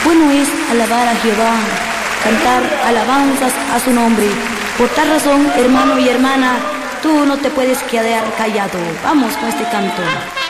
Bueno es alabar a Jehová, cantar alabanzas a su nombre. Por tal razón, hermano y hermana, tú no te puedes quedar callado. Vamos con este canto.